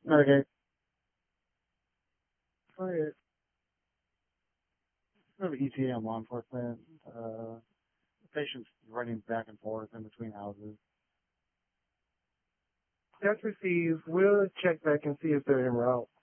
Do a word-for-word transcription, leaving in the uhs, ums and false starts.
Okay. Okay. Sort of E T A on law enforcement. Uh, patients running back and forth in between houses. That's received. We'll check back and see if they're en route.